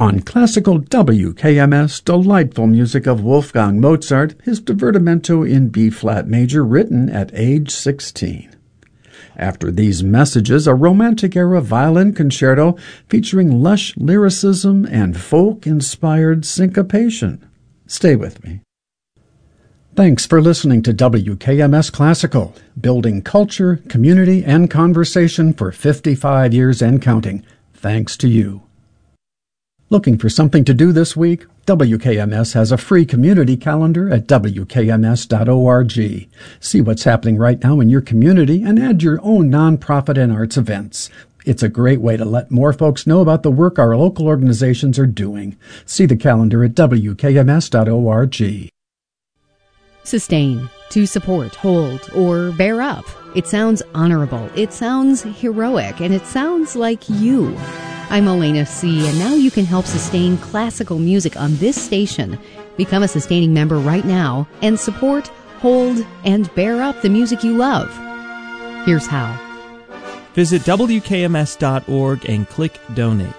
On classical WKMS, delightful music of Wolfgang Mozart, his Divertimento in B-flat major, written at age 16. After these messages, a Romantic-era violin concerto featuring lush lyricism and folk-inspired syncopation. Stay with me. Thanks for listening to WKMS Classical, building culture, community, and conversation for 55 years and counting. Thanks to you. Looking for something to do this week? WKMS has a free community calendar at wkms.org. See what's happening right now in your community and add your own nonprofit and arts events. It's a great way to let more folks know about the work our local organizations are doing. See the calendar at wkms.org. Sustain, to support, hold, or bear up. It sounds honorable, it sounds heroic, and it sounds like you. I'm Elena C., and now you can help sustain classical music on this station. Become a sustaining member right now and support, hold, and bear up the music you love. Here's how. Visit WKMS.org and click Donate.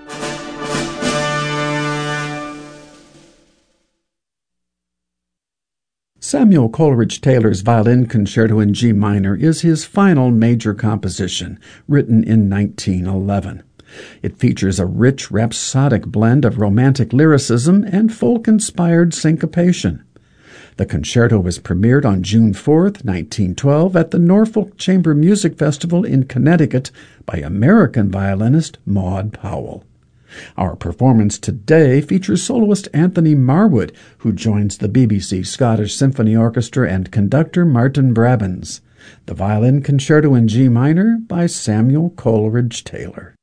Samuel Coleridge Taylor's Violin Concerto in G minor is his final major composition, written in 1911. It features a rich rhapsodic blend of romantic lyricism and folk-inspired syncopation. The concerto was premiered on June 4, 1912, at the Norfolk Chamber Music Festival in Connecticut by American violinist Maud Powell. Our performance today features soloist Anthony Marwood, who joins the BBC Scottish Symphony Orchestra, and conductor Martin Brabbins. The Violin Concerto in G minor by Samuel Coleridge Taylor.